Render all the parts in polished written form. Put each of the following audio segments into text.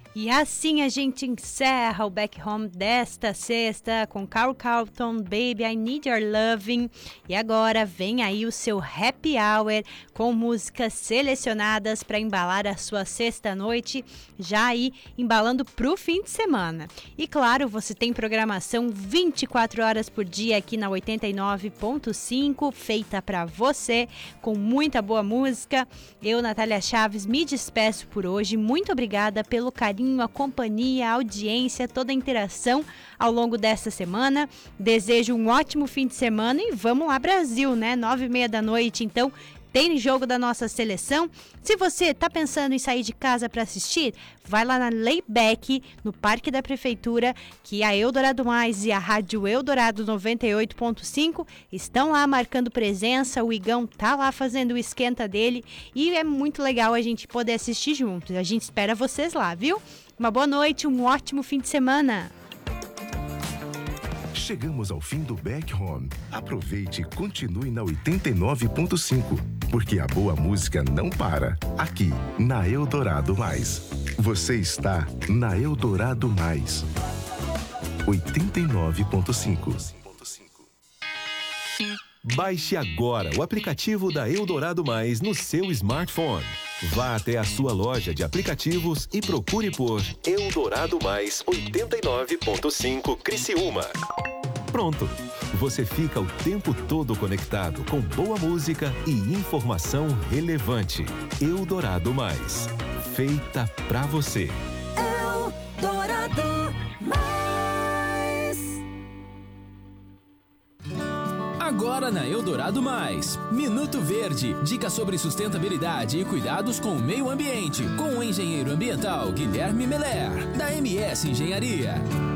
E assim a gente encerra o Back Home desta sexta com Carl Carlton, Baby I Need Your Loving. E agora vem aí o seu Happy Hour com músicas selecionadas para embalar a sua sexta-noite, já aí embalando pro fim de semana. E claro, você tem programação 24 horas por dia aqui na 89.5, feita para você, com muita boa música. Eu, Natália Chaves, me despeço por hoje. Muito obrigada pelo carinho, a companhia, a audiência, toda a interação ao longo desta semana. Desejo um ótimo fim de semana e vamos lá, Brasil, né? 9h30 da noite, então tem jogo da nossa seleção. Se você está pensando em sair de casa para assistir, vai lá na Layback, no Parque da Prefeitura, que a Eldorado Mais e a Rádio Eldorado 98.5 estão lá marcando presença. O Igão tá lá fazendo o esquenta dele e é muito legal a gente poder assistir juntos. A gente espera vocês lá, viu? Uma boa noite, um ótimo fim de semana. Chegamos ao fim do Back Home. Aproveite e continue na 89.5, porque a boa música não para. Aqui, na Eldorado Mais. Você está na Eldorado Mais. 89.5. Baixe agora o aplicativo da Eldorado Mais no seu smartphone. Vá até a sua loja de aplicativos e procure por Eldorado Mais 89.5 Criciúma. Pronto! Você fica o tempo todo conectado com boa música e informação relevante. Eldorado Mais. Feita pra você. Eldorado Mais. Agora na Eldorado Mais, Minuto Verde, dicas sobre sustentabilidade e cuidados com o meio ambiente, com o engenheiro ambiental Guilherme Meller, da MS Engenharia.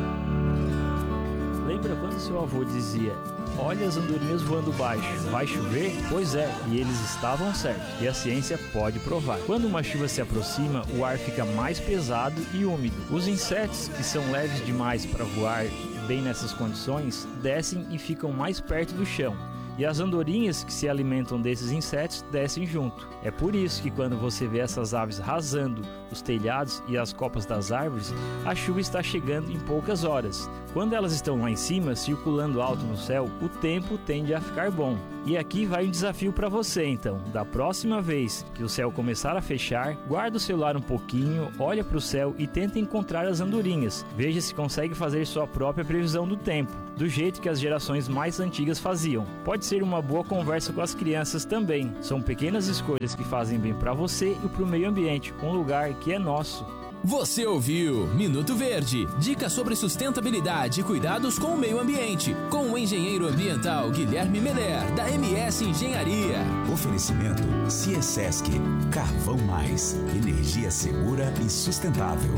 Lembra quando seu avô dizia: olha as andorinhas voando baixo, vai chover? Pois é, e eles estavam certos, e a ciência pode provar. Quando uma chuva se aproxima, o ar fica mais pesado e úmido. Os insetos, que são leves demais para voar bem nessas condições, descem e ficam mais perto do chão. E as andorinhas que se alimentam desses insetos descem junto. É por isso que quando você vê essas aves rasando os telhados e as copas das árvores, a chuva está chegando em poucas horas. Quando elas estão lá em cima, circulando alto no céu, o tempo tende a ficar bom. E aqui vai um desafio para você então. Da próxima vez que o céu começar a fechar, guarda o celular um pouquinho, olha para o céu e tenta encontrar as andorinhas. Veja se consegue fazer sua própria previsão do tempo, do jeito que as gerações mais antigas faziam. Pode ser uma boa conversa com as crianças também. São pequenas escolhas que fazem bem para você e para o meio ambiente, um lugar que é nosso. Você ouviu Minuto Verde, dicas sobre sustentabilidade e cuidados com o meio ambiente, com o engenheiro ambiental Guilherme Meller, da MS Engenharia. Oferecimento Ciesesc, Carvão Mais, energia segura e sustentável.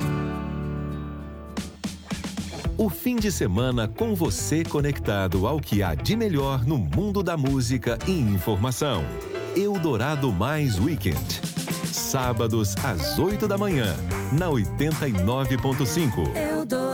O fim de semana com você conectado ao que há de melhor no mundo da música e informação. Eldorado Mais Weekend. Sábados às 8 da manhã, na 89.5.